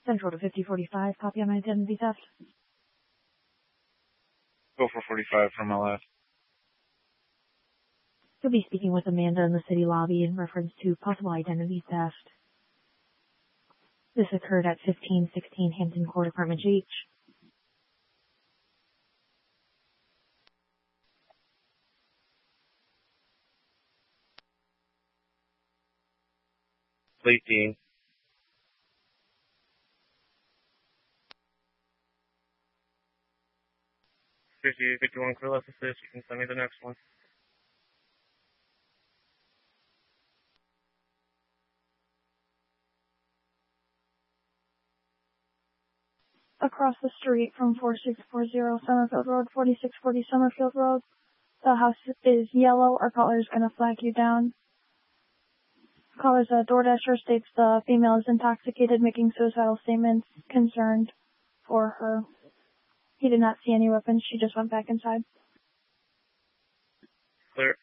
Central to 5045, copy on identity theft. Go for 45 from LS. You'll be speaking with Amanda in the city lobby in reference to possible identity theft. This occurred at 1516 Hampton Court, Apartment H. Late Dean. 5851 clear left assist. You can send me the next one. Across the street from 4640 Summerfield Road, 4640 Summerfield Road. The house is yellow. Our caller is going to flag you down. Caller's DoorDasher states the female is intoxicated, making suicidal statements, concerned for her. He did not see any weapons. She just went back inside. Clear.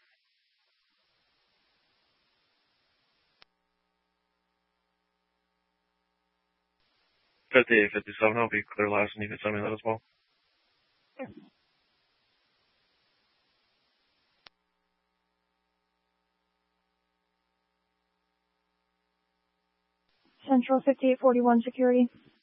5857, I'll be clear last, and you can send me that as well. Sure. Central 5841 security.